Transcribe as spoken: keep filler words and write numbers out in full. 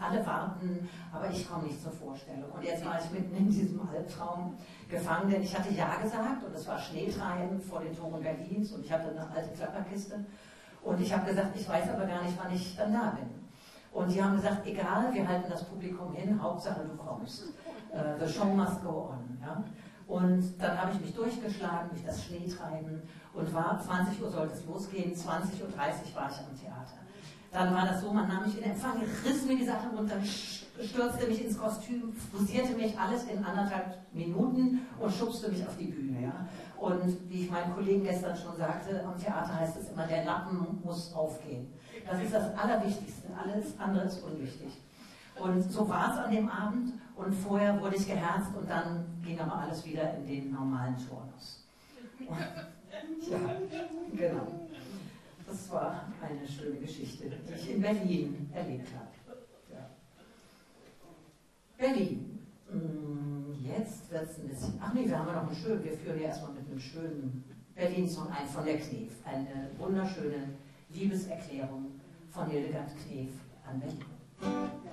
alle warten, aber ich komme nicht zur Vorstellung. Und jetzt war ich mitten in diesem Albtraum gefangen, denn ich hatte Ja gesagt und es war Schneetreiben vor den Toren Berlins und ich hatte eine alte Klapperkiste und ich habe gesagt, ich weiß aber gar nicht, wann ich dann da bin. Und die haben gesagt, egal, wir halten das Publikum hin, Hauptsache du kommst. Uh, the show must go on. Ja? Und dann habe ich mich durchgeschlagen durch das Schneetreiben und war, zwanzig Uhr sollte es losgehen, zwanzig Uhr dreißig war ich am Theater. Dann war das so, man nahm mich in Empfang, riss mir die Sachen runter, stürzte mich ins Kostüm, frisierte mich alles in anderthalb Minuten und schubste mich auf die Bühne. Ja? Und wie ich meinen Kollegen gestern schon sagte, am Theater heißt es immer, der Lappen muss aufgehen. Das ist das Allerwichtigste, alles andere ist unwichtig. Und so war es an dem Abend und vorher wurde ich geherzt und dann ging aber alles wieder in den normalen Turnus. Ja, genau. Das war eine schöne Geschichte, die ich in Berlin erlebt habe. Ja. Berlin. Jetzt wird es ein bisschen. Ach nee, wir haben ja noch einen schönen. Wir führen ja erstmal mit einem schönen Berlin-Song ein von der Knef. Eine wunderschöne Liebeserklärung von Hildegard Knef an Berlin.